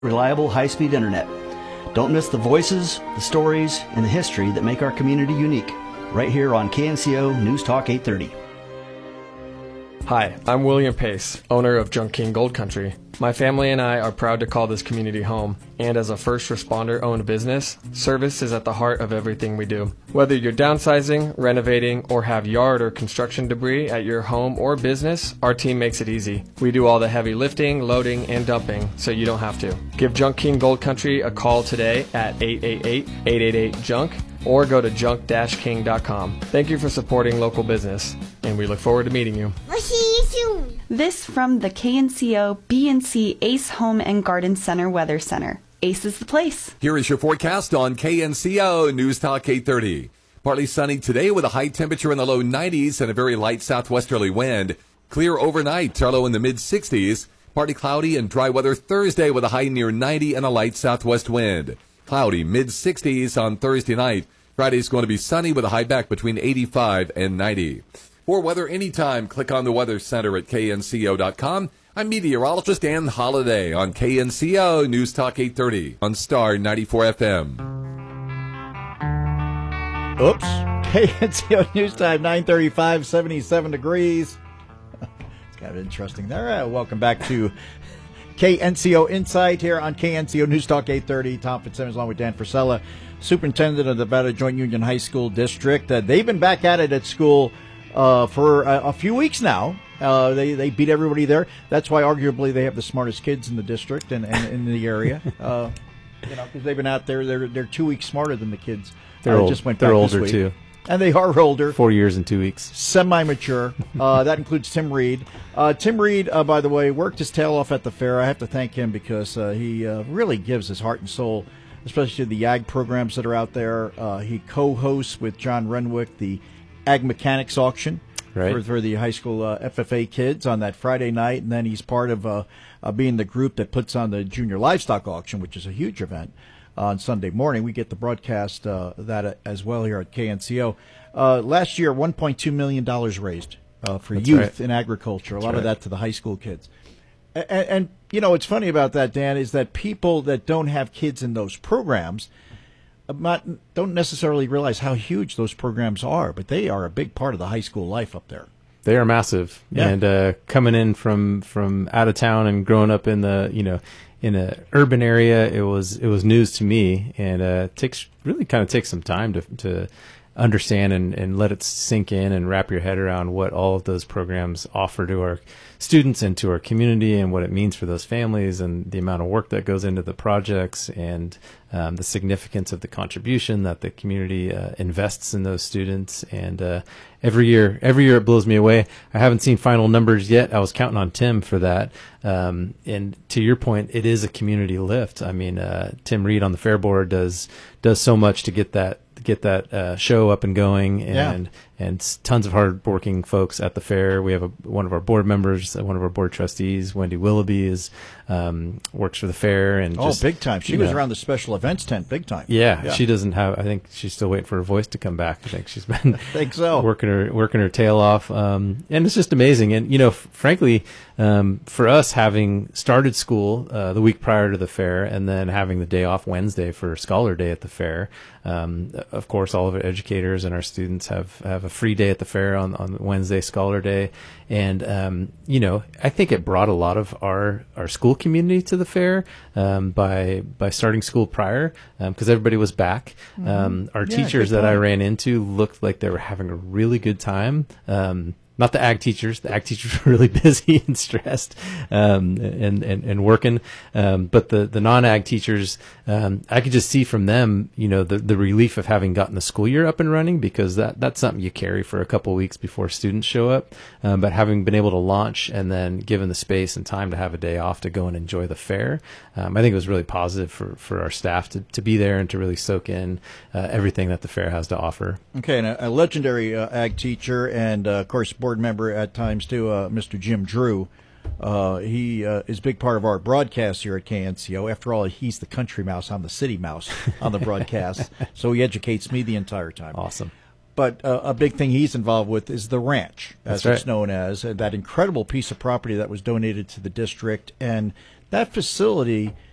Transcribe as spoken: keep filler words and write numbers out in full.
Reliable high-speed internet. Don't miss the voices, the stories, and the history that make our community unique. Right here on K N C O News Talk eight thirty. Hi, I'm William Pace, owner of Junk King Gold Country. My family and I are proud to call this community home, and as a first responder-owned business, service is at the heart of everything we do. Whether you're downsizing, renovating, or have yard or construction debris at your home or business, our team makes it easy. We do all the heavy lifting, loading, and dumping, so you don't have to. Give Junk King Gold Country a call today at eight eight eight, eight eight eight, JUNK or go to junk dash king dot com. Thank you for supporting local business, and we look forward to meeting you. We'll see you soon. This from the K N C O B and C Ace Home and Garden Center Weather Center. Ace is the place. Here is your forecast on K N C O News Talk eight thirty. Partly sunny today with a high temperature in the low nineties and a very light southwesterly wind. Clear overnight, low in the mid sixties. Partly cloudy and dry weather Thursday with a high near ninety and a light southwest wind. Cloudy mid sixties on Thursday night. Friday's going to be sunny with a high back between eighty-five and ninety. For weather anytime, click on the Weather Center at K N C O dot com. I'm meteorologist Ann Holiday on K N C O News Talk eight thirty on Star ninety-four F M. Oops. K N C O News Time, nine thirty-five, seventy-seven degrees. It's kind of interesting there. Uh, welcome back to K N C O Insight here on K N C O News Talk eight thirty. Tom Fitzsimmons along with Dan Frisella, Superintendent of the Nevada Joint Union High School District. Uh, they've been back at it at school uh, for a, a few weeks now. Uh, they they beat everybody there. That's why arguably they have the smartest kids in the district and, and in the area. Uh, you know, because they've been out there. They're they're two weeks smarter than the kids. They're uh, old. Just went they're back older this week. too. And they are older. Four years and two weeks. Semi-mature. Uh, that includes Tim Reed. Uh, Tim Reed, uh, by the way, worked his tail off at the fair. I have to thank him because uh, he uh, really gives his heart and soul, especially to the ag programs that are out there. Uh, he co-hosts with John Renwick the Ag Mechanics Auction right. for, for the high school uh, F F A kids on that Friday night. And then he's part of uh, uh, being the group that puts on the Junior Livestock Auction, which is a huge event. On Sunday morning, we get the broadcast uh, that as well here at K N C O. Uh, last year, one point two million dollars raised uh, for That's youth right. in agriculture. A That's lot right. of that to the high school kids. And, and, you know, what's funny about that, Dan, is that people that don't have kids in those programs not, don't necessarily realize how huge those programs are, but they are a big part of the high school life up there. They are massive. Yeah. And uh, coming in from, from out of town and growing up in the, you know, in an urban area, it was it was news to me, and uh, it takes really kind of takes some time to to understand and, and let it sink in and wrap your head around what all of those programs offer to our students and to our community and what it means for those families and the amount of work that goes into the projects and um, the significance of the contribution that the community uh, invests in those students. And uh, every year, every year it blows me away. I haven't seen final numbers yet. I was counting on Tim for that. Um, and to your point, it is a community lift. I mean, uh, Tim Reed on the Fair Board does does so much to get that get that uh, show up and going, and yeah. and tons of hardworking folks at the fair. We have a, one of our board members, one of our board trustees, Wendy Willoughby, is um, works for the fair, and oh, just, big time. She was know, around the special events tent, big time. Yeah, yeah, she doesn't have. I think she's still waiting for her voice to come back. I think she's been I think so. working her working her tail off, um, and it's just amazing. And you know, f- frankly, um, for us having started school uh, the week prior to the fair, and then having the day off Wednesday for Scholar Day at the fair. Um, of course, all of our educators and our students have, have a free day at the fair on, on Wednesday, Scholar Day. And, um, you know, I think it brought a lot of our, our school community to the fair um, by by starting school prior because um, everybody was back. Mm-hmm. Um, our yeah, teachers that I ran into looked like they were having a really good time. Um, Not the ag teachers. The ag teachers were really busy and stressed um, and, and, and working. Um, but the, the non-ag teachers, um, I could just see from them, you know, the, the relief of having gotten the school year up and running, because that, that's something you carry for a couple of weeks before students show up. Um, but having been able to launch and then given the space and time to have a day off to go and enjoy the fair, um, I think it was really positive for, for our staff to, to be there and to really soak in uh, everything that the fair has to offer. Okay, and a, a legendary uh, ag teacher and, uh, of course, board member at times too, uh, Mister Jim Drew. Uh, he uh, is a big part of our broadcast here at K N C O. After all, he's the country mouse. I'm the city mouse on the broadcast, so he educates me the entire time. Awesome. But uh, a big thing he's involved with is the ranch, as That's it's right. known as, uh, that incredible piece of property that was donated to the district. And that facility